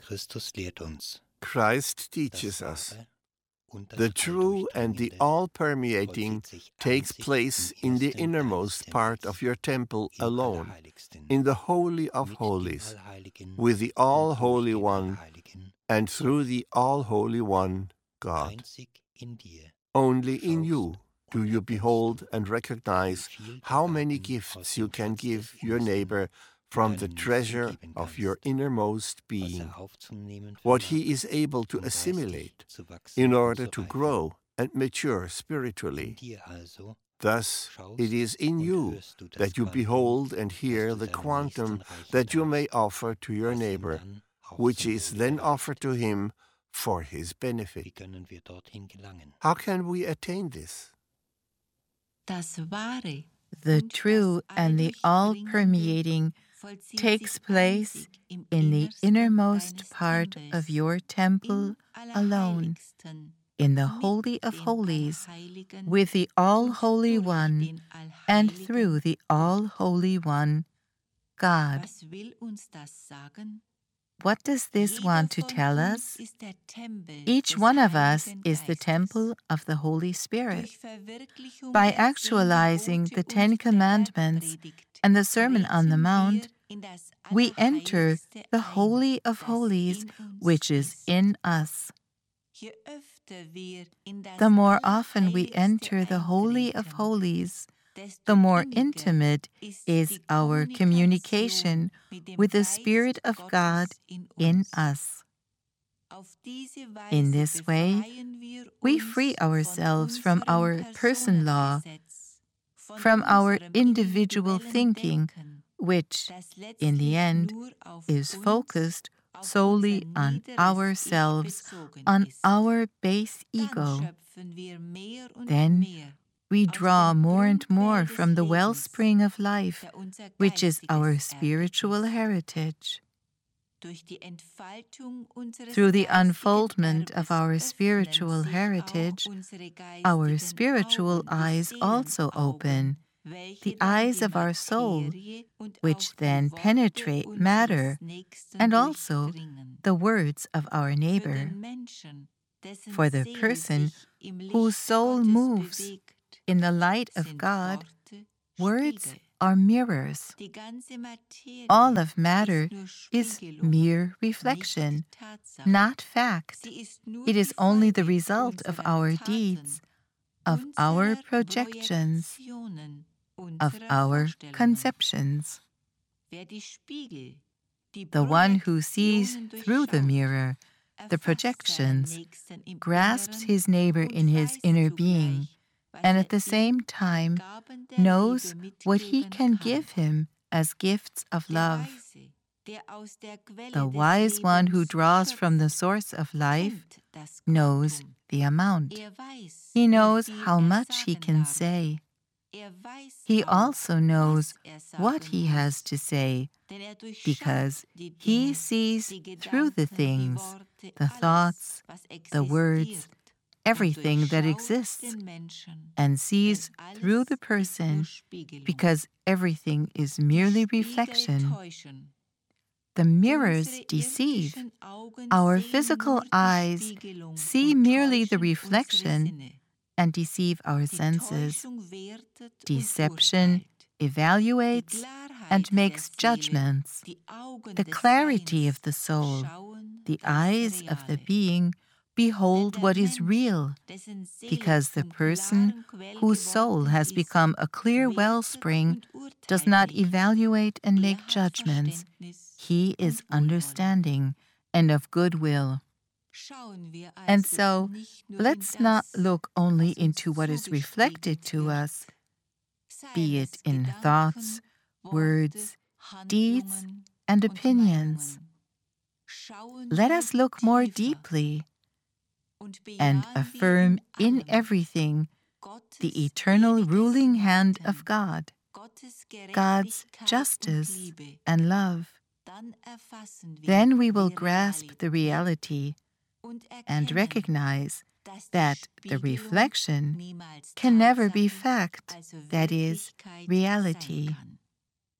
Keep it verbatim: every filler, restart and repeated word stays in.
Christ teaches us. The true and the all-permeating takes place in the innermost part of your temple alone, in the Holy of Holies, with the All-Holy One, and through the All-Holy One, God. Only in you do you behold and recognize how many gifts you can give your neighbor from the treasure of your innermost being, what he is able to assimilate in order to grow and mature spiritually. Thus, it is in you that you behold and hear the quantum that you may offer to your neighbor, which is then offered to him for his benefit. How can we attain this? The true and the all-permeating takes place in the innermost part of your temple alone, in the Holy of Holies, with the All-Holy One, and through the All-Holy One, God. What does this want to tell us? Each one of us is the temple of the Holy Spirit. By actualizing the Ten Commandments and the Sermon on the Mount, we enter the Holy of Holies, which is in us. The more often we enter the Holy of Holies, the more intimate is our communication with the Spirit of God in us. In this way, we free ourselves from our person law, from our individual thinking, which, in the end, is focused solely on ourselves, on our base ego. Then we draw more and more from the wellspring of life, which is our spiritual heritage. Through the unfoldment of our spiritual heritage, our spiritual eyes also open, the eyes of our soul, which then penetrate matter, and also the words of our neighbor. For the person whose soul moves in the light of God, words are mirrors. All of matter is mere reflection, not fact. It is only the result of our deeds, of our projections, of our conceptions. The one who sees through the mirror, the projections, grasps his neighbor in his inner being, and at the same time knows what he can give him as gifts of love. The wise one who draws from the source of life knows the amount. He knows how much he can say. He also knows what he has to say, because he sees through the things, the thoughts, the words, everything that exists, and sees through the person, because everything is merely reflection. The mirrors deceive. Our physical eyes see merely the reflection and deceive our senses. Deception evaluates and makes judgments. The clarity of the soul, the eyes of the being, behold what is real, because the person whose soul has become a clear wellspring does not evaluate and make judgments. He is understanding and of good will. And so, let's not look only into what is reflected to us, be it in thoughts, words, deeds, and opinions. Let us look more deeply and affirm in everything the eternal ruling hand of God, God's justice and love. Then we will grasp the reality and recognize that the reflection can never be fact, that is, reality.